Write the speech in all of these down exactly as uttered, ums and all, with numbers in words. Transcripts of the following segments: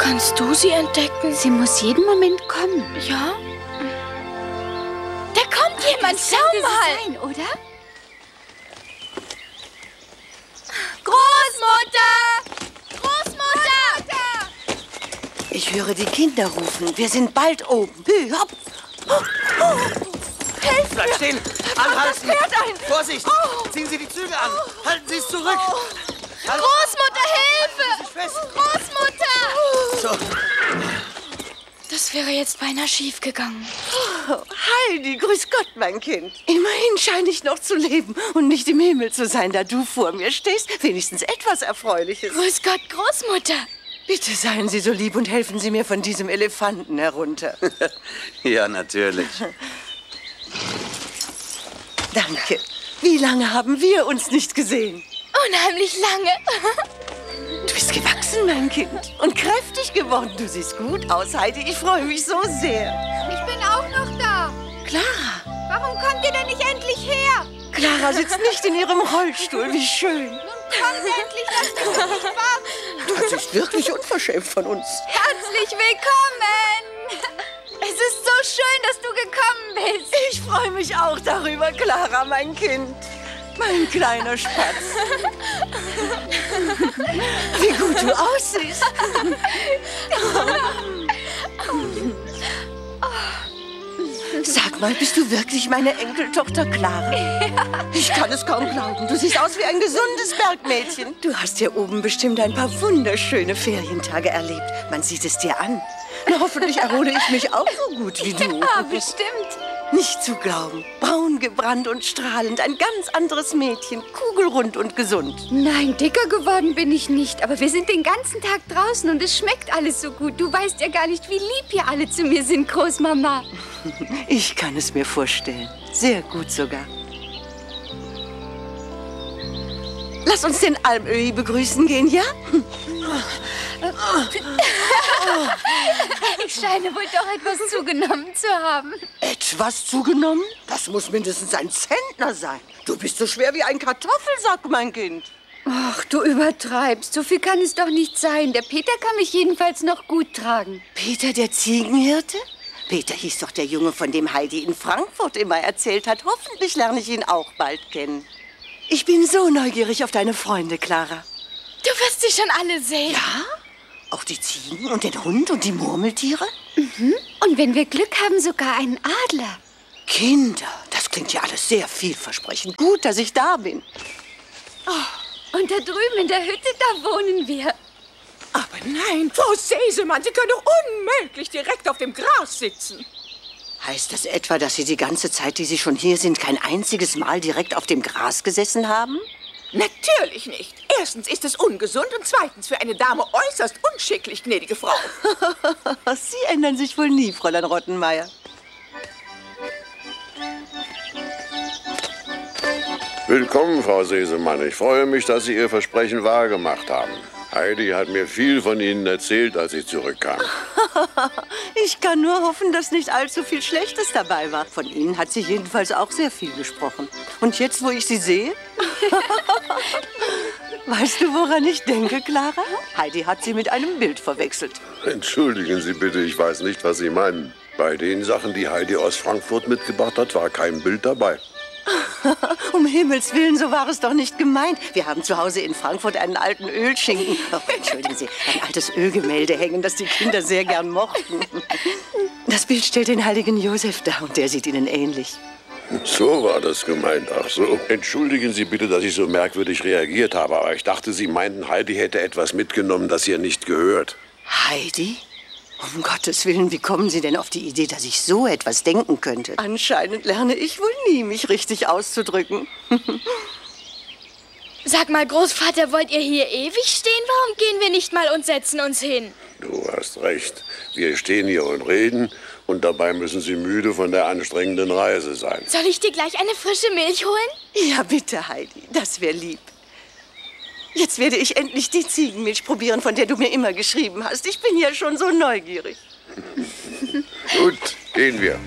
Kannst du sie entdecken? Sie muss jeden Moment kommen. Ja? Da kommt jemand, Das schau könnte mal! sie sein, oder? Großmutter! Großmutter! Ich höre die Kinder rufen. Wir sind bald oben. Hü, hopp. Helft Bleib mir! stehen! Da kommt Anhalten! das Pferd ein! Vorsicht! Oh. Ziehen Sie die Zügel an! Halten Sie es zurück! Halten- Großmutter, Halten Sie Hilfe! sich fest! Großmutter! So, Das wäre jetzt beinahe schief gegangen. Oh, Heidi, grüß Gott, mein Kind. Immerhin scheine ich noch zu leben und nicht im Himmel zu sein, da du vor mir stehst. Wenigstens etwas Erfreuliches. Grüß Gott, Großmutter! Bitte seien Sie so lieb und helfen Sie mir von diesem Elefanten herunter. ja, natürlich. Danke. Wie lange haben wir uns nicht gesehen? Unheimlich lange. Du bist gewachsen, mein Kind. Und kräftig geworden. Du siehst gut aus, Heidi. Ich freue mich so sehr. Ich bin auch noch da. Clara. Warum kommt ihr denn nicht endlich her? Clara sitzt nicht in ihrem Rollstuhl. Wie schön. Kommt endlich, lasst mich doch nicht warten. Das ist wirklich unverschämt von uns. Herzlich willkommen. Es ist so schön, dass du gekommen bist. Ich freue mich auch darüber, Clara, mein Kind. Mein kleiner Spatz. Wie gut du aussiehst. Sag mal, bist du wirklich meine Enkeltochter Clara? Ich kann es kaum glauben. Du siehst aus wie ein gesundes Bergmädchen. Du hast hier oben bestimmt ein paar wunderschöne Ferientage erlebt. Man sieht es dir an. Na, hoffentlich erhole ich mich auch so gut wie du. Ja, bestimmt. Nicht zu glauben. Braun gebrannt und strahlend. Ein ganz anderes Mädchen. Kugelrund und gesund. Nein, dicker geworden bin ich nicht. Aber wir sind den ganzen Tag draußen und es schmeckt alles so gut. Du weißt ja gar nicht, wie lieb ihr alle zu mir sind, Großmama. Ich kann es mir vorstellen. Sehr gut sogar. Lass uns den Almöhi begrüßen gehen, ja? Ich scheine wohl doch etwas zugenommen zu haben. Etwas zugenommen? Das muss mindestens ein Zentner sein. Du bist so schwer wie ein Kartoffelsack, mein Kind. Ach, du übertreibst. So viel kann es doch nicht sein. Der Peter kann mich jedenfalls noch gut tragen. Peter, der Ziegenhirte? Peter hieß doch der Junge, von dem Heidi in Frankfurt immer erzählt hat. Hoffentlich lerne ich ihn auch bald kennen. Ich bin so neugierig auf deine Freunde, Clara. Du wirst sie schon alle sehen. Ja? Auch die Ziegen und den Hund und die Murmeltiere? Mhm. Und wenn wir Glück haben, sogar einen Adler. Kinder, das klingt ja alles sehr vielversprechend. Gut, dass ich da bin. Oh, und da drüben in der Hütte, da wohnen wir. Aber nein, Frau Sesemann, Sie können doch unmöglich direkt auf dem Gras sitzen. Heißt das etwa, dass Sie die ganze Zeit, die Sie schon hier sind, kein einziges Mal direkt auf dem Gras gesessen haben? Natürlich nicht. Erstens ist es ungesund und zweitens für eine Dame äußerst unschicklich, gnädige Frau. Sie ändern sich wohl nie, Fräulein Rottenmeier. Willkommen, Frau Sesemann. Ich freue mich, dass Sie Ihr Versprechen wahrgemacht haben. Heidi hat mir viel von Ihnen erzählt, als ich zurückkam. Ich kann nur hoffen, dass nicht allzu viel Schlechtes dabei war. Von Ihnen hat sie jedenfalls auch sehr viel gesprochen. Und jetzt, wo ich Sie sehe? Weißt du, woran ich denke, Clara? Heidi hat sie mit einem Bild verwechselt. Entschuldigen Sie bitte, ich weiß nicht, was Sie meinen. Bei den Sachen, die Heidi aus Frankfurt mitgebracht hat, war kein Bild dabei. Um Himmels Willen, so war es doch nicht gemeint. Wir haben zu Hause in Frankfurt einen alten Ölschinken. Oh, entschuldigen Sie, ein altes Ölgemälde hängen, das die Kinder sehr gern mochten. Das Bild stellt den heiligen Josef dar und der sieht Ihnen ähnlich. So war das gemeint, ach so. Entschuldigen Sie bitte, dass ich so merkwürdig reagiert habe, aber ich dachte, Sie meinten, Heidi hätte etwas mitgenommen, das ihr nicht gehört. Heidi? Um Gottes Willen, wie kommen Sie denn auf die Idee, dass ich so etwas denken könnte? Anscheinend lerne ich wohl nie, mich richtig auszudrücken. Sag mal, Großvater, wollt ihr hier ewig stehen? Warum gehen wir nicht mal und setzen uns hin? Du hast recht. Wir stehen hier und reden und dabei müssen Sie müde von der anstrengenden Reise sein. Soll ich dir gleich eine frische Milch holen? Ja, bitte, Heidi, das wäre lieb. Jetzt werde ich endlich die Ziegenmilch probieren, von der du mir immer geschrieben hast. Ich bin ja schon so neugierig. Gut, gehen wir.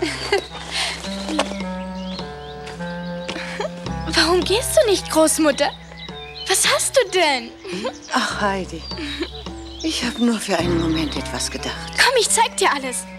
Warum gehst du nicht, Großmutter? Was hast du denn? Ach, Heidi, Ich habe nur für einen Moment etwas gedacht. Komm, ich zeig dir alles.